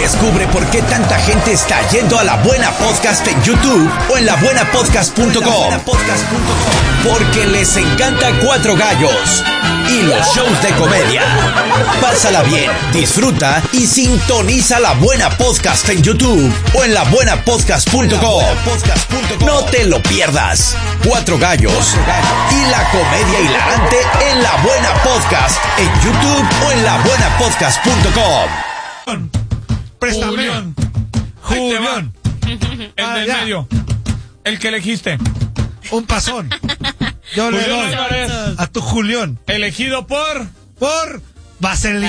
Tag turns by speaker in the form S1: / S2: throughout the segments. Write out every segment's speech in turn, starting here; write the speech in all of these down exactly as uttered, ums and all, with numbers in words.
S1: Descubre por qué tanta gente está yendo a La Buena Podcast en YouTube o en la buena podcast punto com. Porque les encanta Cuatro Gallos y los shows de comedia. Pásala bien, disfruta y sintoniza La Buena Podcast en YouTube o en la buena podcast punto com. No te lo pierdas. Cuatro Gallos y la comedia hilarante en La Buena Podcast en YouTube o en la buena podcast punto com.
S2: Préstame.
S3: Julián.
S2: Julián.
S3: El
S2: Ah,
S3: del
S2: ya.
S3: medio. El que elegiste.
S2: Un pasón. Yo le
S3: Julián
S2: doy
S3: Álvarez.
S2: a tu Julián.
S3: Elegido por...
S2: Por Vaselino.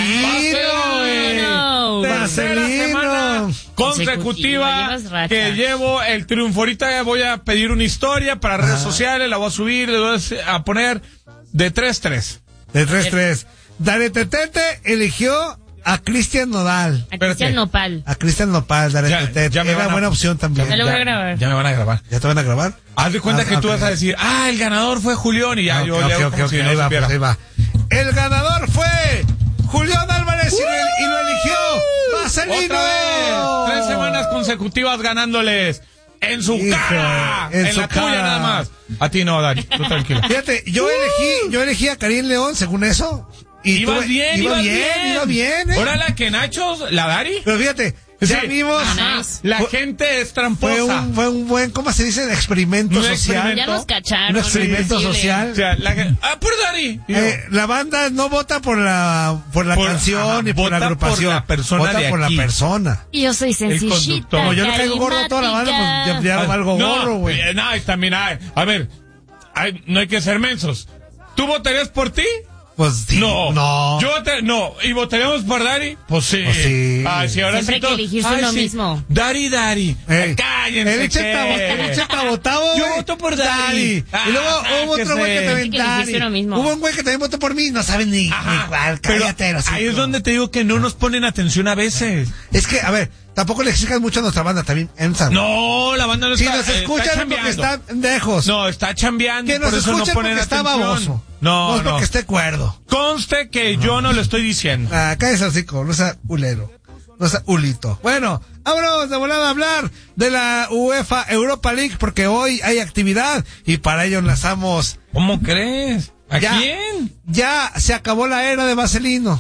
S4: Vaselino.
S3: Tercera semana
S2: Vaselino.
S3: consecutiva
S4: Llevas racha.
S3: que llevo el triunfo. Ahorita voy a pedir una historia para redes sociales, la voy a subir, le voy a poner de tres tres.
S2: De tres tres. Daretetete eligió a Cristian Nodal.
S4: A Cristian Nopal.
S2: A Cristian Nopal, Daretetete.
S3: Ya- ya me
S2: Era
S3: van a-
S2: buena opción también.
S4: Ya lo voy a grabar.
S3: Ya me van a grabar.
S2: ¿Ya te van a grabar?
S3: Haz de cuenta
S2: Ah,
S3: que tú
S2: ok.
S3: vas a decir, ah, el ganador fue Julián, y ya
S2: Ah,
S3: yo
S2: ok,
S3: le hago
S2: ok,
S3: como
S2: ok,
S3: si no
S2: ahí va,
S3: supiera.
S2: pues, ahí va. El ganador fue Julián Álvarez y, lo, y lo eligió Vaselino.
S3: Otra vez, tres semanas consecutivas ganándoles en su
S2: Hijo,
S3: cara,
S2: en
S3: en,
S2: su
S3: la tuya
S2: cara.
S3: nada más. A ti no, Dari, tú tranquilo.
S2: Fíjate, yo elegí, yo elegí a Karim León, según eso. Y
S3: Ibas
S2: tuve-
S3: bien,
S2: iba
S3: ibas
S2: bien,
S3: bien,
S2: iba bien, eh.
S3: Ahora la que Nachos, la Dari.
S2: Pero fíjate, ya
S3: Sí.
S2: vimos,
S4: Ah, nice.
S3: La
S2: Fue-
S3: gente es tramposa.
S2: fue un, fue un buen, ¿cómo se dice? Experimento
S3: Un
S2: social.
S3: experimento.
S4: Ya nos cacharon.
S2: Un experimento
S4: horrible.
S2: social.
S3: O sea, la que, ah, por Dari. Y yo,
S2: Eh, la banda no vota por la por la
S3: Por-
S2: canción
S3: ajá,
S2: ni por la
S3: vota
S2: agrupación,
S3: por la persona
S2: vota
S3: de
S2: por
S3: aquí.
S2: la persona.
S4: Y yo soy sencillita.
S3: conductor.
S2: Como yo le caigo gordo a toda la banda, pues ya, ya valgo
S3: no,
S2: gorro, güey.
S3: eh, No, y también hay, a ver, hay- no hay que ser mensos. ¿Tú votarías por ti?
S2: Pues sí,
S3: No.
S2: no.
S3: Yo voté, no. ¿Y votaríamos por Dari? Pues sí.
S2: Pues sí.
S3: Ay, sí, ahora
S4: Siempre
S3: sí
S4: hay que
S3: todo-
S4: elegirse
S3: Ay,
S4: uno
S3: sí.
S4: mismo.
S3: Dari, Dari.
S2: Ey,
S3: Ay, cállense.
S2: el Cheta,
S3: ¿qué?
S2: el Cheta votaba,
S3: Yo
S2: güey.
S3: voto por Dari.
S2: Dari. Y luego
S3: Ah,
S2: hubo
S3: que
S2: otro güey
S3: sé.
S2: que también
S4: Hay que elegirse
S2: Dari.
S4: uno mismo.
S2: Hubo un güey que también votó por mí, no saben ni,
S3: Ajá.
S2: ni cuál,
S3: Pero
S2: cállate. los
S3: ahí
S2: hijos.
S3: es donde te digo que no nos ponen atención a veces.
S2: Es que, a ver, tampoco le exijan mucho a nuestra banda también. Ensan.
S3: No, la banda no
S2: Si
S3: está.
S2: nos
S3: eh,
S2: escuchan
S3: está
S2: es porque
S3: chambeando.
S2: están lejos.
S3: No, está chambeando.
S2: Que nos
S3: por eso
S2: escuchen
S3: no ponen
S2: porque está
S3: atención.
S2: baboso.
S3: No,
S2: No es
S3: no.
S2: porque esté cuerdo.
S3: Conste que yo no lo estoy diciendo.
S2: Ah, cállese el hocico, no sea ulero. No sea ulito. Bueno, vámonos de volada a hablar de la UEFA Europa League porque hoy hay actividad y para ello enlazamos.
S3: ¿Cómo crees? ¿A
S2: Ya,
S3: quién?
S2: Ya se acabó la era de Vaselino.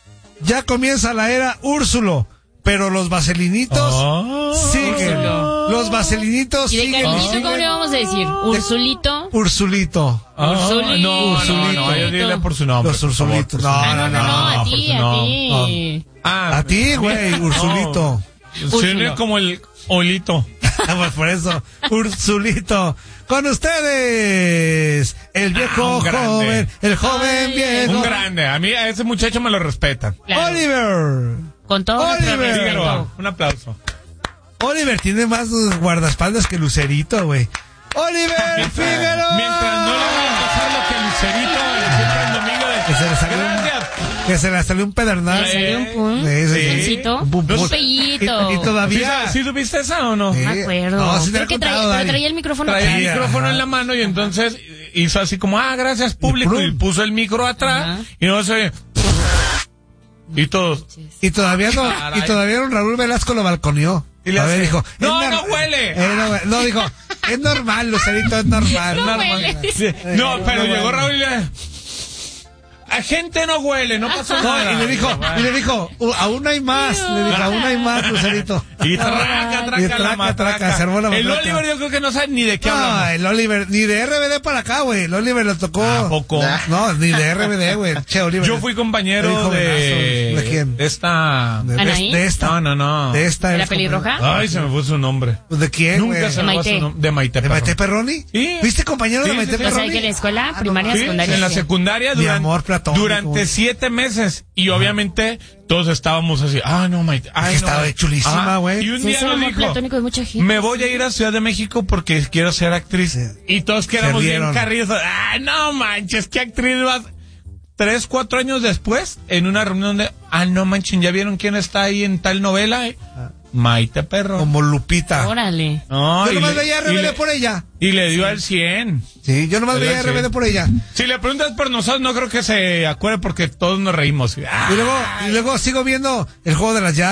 S2: Ya comienza la era Úrsulo. Pero los vaselinitos
S3: Oh.
S2: siguen.
S4: Úrsulo.
S2: Los vaselinitos
S4: ¿Y de
S2: siguen.
S4: cariñito
S2: siguen.
S4: cómo le vamos a decir? ¿Ursulito?
S2: Ursulito.
S3: Ah,
S4: Ursulito.
S3: no, no, no, no, yo dile por su nombre.
S2: Los
S3: por favor,
S2: Ursulitos.
S3: por su
S2: No,
S4: Ah,
S3: nombre.
S4: no, no, no, a
S3: por
S4: ti,
S3: su
S4: a
S3: nombre.
S4: ti.
S3: Ah,
S2: A ti, güey, Ursulito.
S3: Suena como el olito.
S2: Pues por eso, Ursulito. Con ustedes, el viejo
S3: Ah, un grande.
S2: joven, el joven
S4: Ay.
S2: viejo.
S3: Un grande. A mí, a ese muchacho me lo respetan.
S4: Claro.
S2: Oliver.
S4: Con todo nuestro
S2: Oliver.
S3: Figueroa,
S4: respeto.
S3: un aplauso.
S2: Oliver tiene más guardaespaldas que Lucerito, güey. Oliver Figueroa.
S3: Mientras no le vaya a pasar lo que Lucerito le siempre el domingo de
S2: Que se le salió un-
S3: Gracias.
S2: Que se le salió un pedernal.
S4: ¿Le salió un pum?
S2: Sí, sí,
S3: sí.
S4: ¿Un pulsito?
S2: Un pum, pum.
S4: Un pellito.
S2: Y, y todavía.
S3: ¿Sí, ¿Sí supiste esa o no?
S2: Sí.
S4: No me acuerdo.
S2: No, sí te
S4: Creo
S2: lo he
S4: que traía,
S2: contado,
S4: pero
S2: Dari.
S4: traía el micrófono
S3: Traía el
S4: atrás.
S2: Sí,
S3: micrófono
S2: ajá.
S3: en la mano y entonces hizo así como, ah, gracias público,
S2: Y
S3: y
S2: plum.
S3: puso el micro atrás
S4: Ajá.
S3: y no se oye. Y todos.
S2: Y todavía no,
S3: Caray.
S2: y todavía un Raúl Velasco lo balconeó.
S3: Y le
S2: a ver,
S3: hace,
S2: dijo,
S3: "No,
S2: es
S3: no
S2: nor-
S3: huele".
S2: Eh, no, hue- no, dijo, es normal, Lucerito, es normal.
S4: No
S2: normal.
S4: huele.
S3: Sí. No,
S2: Eh,
S3: pero
S2: no
S3: llegó
S2: huele.
S3: Raúl y le... A gente no huele, no pasó
S2: No,
S3: nada.
S2: y le dijo, y le dijo, "Uh, aún hay más, le dijo, aún hay más, Lucerito.
S3: Y traca, traca,
S2: Y
S3: la
S2: traca,
S3: matraca.
S2: traca, se armó la
S3: El
S2: matraca.
S3: Oliver yo creo que no sabe ni de qué
S2: No,
S3: hablamos.
S2: el Oliver, ni de R B D para acá, güey. El Oliver lo tocó.
S3: ¿A poco?
S2: No, ni de R B D, güey. Che, Oliver.
S3: Yo fui
S2: Soy
S3: compañero de...
S2: jovenazo. ¿De quién?
S3: Esta...
S2: De, de-
S4: ¿Anaí?
S2: de esta.
S3: No, no, no.
S2: De esta.
S4: ¿De la
S2: eres
S4: pelirroja?
S2: compañero.
S3: Ay, se me fue su nombre.
S2: Pues, ¿de quién, güey?
S3: Nunca se
S4: De
S3: me va
S4: Maite.
S3: su nombre. De Maite
S2: ¿De Maite
S3: Perroni.
S2: Perroni?
S3: Sí.
S2: ¿Fuiste compañero
S3: Sí,
S2: de Maite
S3: sí, sí.
S4: O sea,
S2: Perroni?
S4: que en la escuela, primaria,
S3: Sí,
S4: secundaria.
S3: en la
S4: sí.
S3: secundaria
S2: Mi
S3: durante,
S2: amor platónico.
S3: durante siete meses. Y obviamente todos estábamos así, ah, no, Maite. Ay,
S2: que
S3: no,
S2: estaba
S3: Maite".
S2: chulísima,
S3: Ajá.
S2: güey.
S3: Y un
S4: Sí,
S3: día
S4: es el
S3: nos
S4: amor
S3: dijo,
S4: platónico de mucha gente.
S3: me voy a ir a Ciudad de México porque quiero ser actriz.
S2: Sí.
S3: Y todos quedamos
S2: Se
S3: bien
S2: rieron.
S3: carrillos. Ah, no manches, ¿qué actriz vas? Tres, cuatro años después, en una reunión de, ah, no manchen, ¿ya vieron quién está ahí en tal novela? Maite Perroni.
S2: Como Lupita.
S4: Órale.
S3: No,
S2: Yo
S3: y
S2: nomás
S3: le-
S2: veía
S3: y
S2: R B D
S3: le-
S2: por ella.
S3: Y le dio al cien.
S2: Sí, yo nomás
S3: Le dio
S2: veía
S3: al
S2: R B D
S3: cien.
S2: por ella.
S3: Si le preguntas por nosotros, no creo que se acuerde porque todos nos reímos. Ah.
S2: Y luego, y luego sigo viendo el juego de las llaves.